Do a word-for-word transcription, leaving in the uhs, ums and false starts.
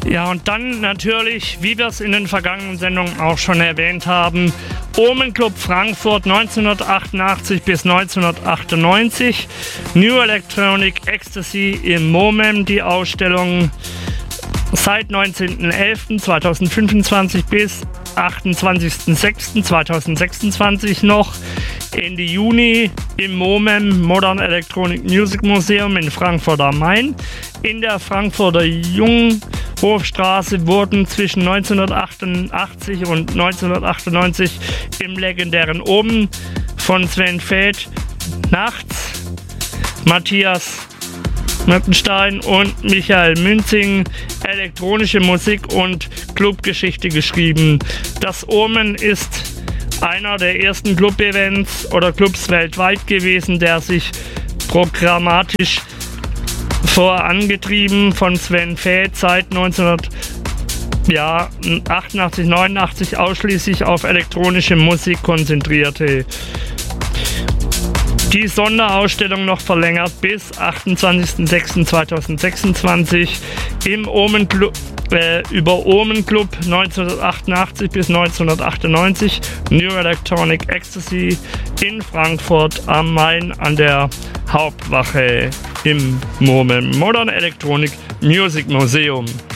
Ja, und dann natürlich, wie wir es in den vergangenen Sendungen auch schon erwähnt haben, Omen Club Frankfurt neunzehnhundertachtundachtzig bis neunzehnhundertachtundneunzig, New Electronic Ecstasy im MOMEM, die Ausstellung seit neunzehnten elften zweitausendfünfundzwanzig bis achtundzwanzigsten sechsten zweitausendsechsundzwanzig noch, Ende Juni im MOMEM Modern Electronic Music Museum in Frankfurt am Main. In der Frankfurter Junghofstraße wurden zwischen neunzehnhundertachtundachtzig und neunzehnhundertachtundneunzig im legendären Oben von Sven Väth nachts Matthias Möppenstein und Michael Münzing elektronische Musik und Clubgeschichte geschrieben. Das Omen ist einer der ersten Club-Events oder Clubs weltweit gewesen, der sich programmatisch vorangetrieben von Sven Väth seit neunzehnhundertachtundachtzig, neunundachtzig ausschließlich auf elektronische Musik konzentrierte. Die Sonderausstellung noch verlängert bis achtundzwanzigsten sechsten zweitausendsechsundzwanzig im Omen Club, äh, über Omen Club neunzehnhundertachtundachtzig bis neunzehnhundertachtundneunzig, New Electronic Ecstasy in Frankfurt am Main an der Hauptwache im MOMEM Modern Electronic Music Museum.